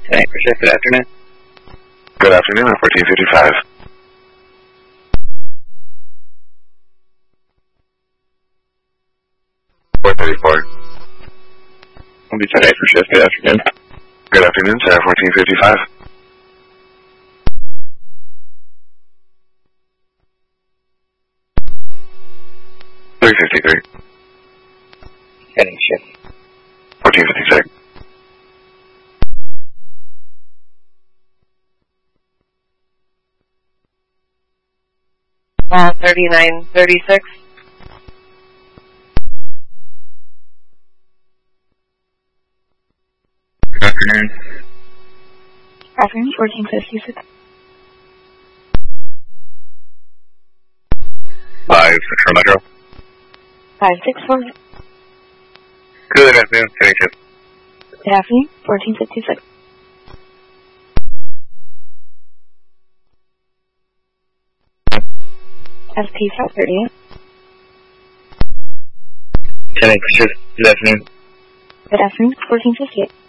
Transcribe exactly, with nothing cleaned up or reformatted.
ten eight for shift, good afternoon. Good afternoon, fourteen fifty-five. four thirty-four. I'll be ten eight for shift, good afternoon. Good afternoon, sir, fourteen fifty-five. three fifty-three. ten eight shift. fourteen fifty-six. Uh, thirty-nine thirty-six. Good afternoon. Afternoon, fourteen fifty-six. Five Central Metro. five six four. Good afternoon, ten eight shift. Good afternoon, fourteen fifty-six. S P five thirty-eight. ten eight for shift, good afternoon. Good afternoon, fourteen fifty-eight.